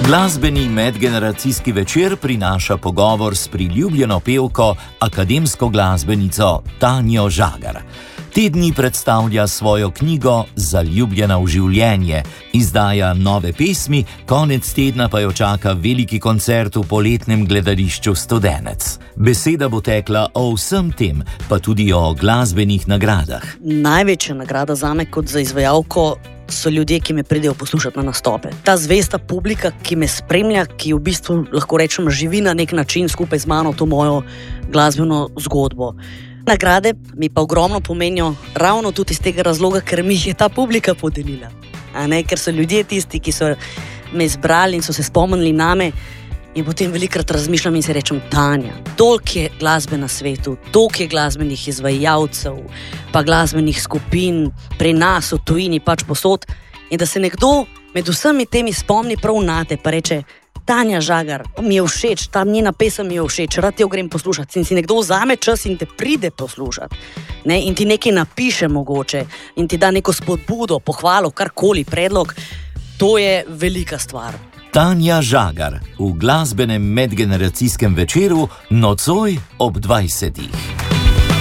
Glasbeni medgeneracijski večer prinaša pogovor s priljubljeno pevko, akademsko glasbenico Tanjo Žagar. Te dni predstavlja svojo knjigo Zaljubljena v življenje, izdaja nove pesmi, konec tedna pa jo čaka veliki koncert v poletnem gledališču Studenec. Beseda bo tekla o vsem tem, pa tudi o glasbenih nagradah. Največja nagrada zame kot za izvajalko so ljudje, ki me pridejo poslušati na nastope. Ta zvesta publika, ki me spremlja, ki v bistvu, lahko rečem, živi na nek način skupaj z mano to mojo glasbeno zgodbo. Nagrade mi pa ogromno pomenijo ravno tudi iz tega razloga, ker mi jih je ta publika podelila. Ker so ljudje tisti, ki so me izbrali in so se spomnili name, in potem velikrat razmišljam in se rečem, Tanja, toliko je glasbe na svetu, toliko je glasbenih izvajalcev, pa glasbenih skupin pri nas v tujini pač posod, in da se nekdo med vsemi temi spomni prav nate, pa reče, Tanja Žagar, mi je všeč, ta njena pesem mi je všeč, rad jo grem poslušati. In si nekdo vzame čas in te pride poslušati. In ti nekaj napiše mogoče, in ti da neko spodbudo, pohvalo, karkoli, predlog. To je velika stvar. Tanja Žagar v glasbenem medgeneracijskem večeru nocoj ob 20.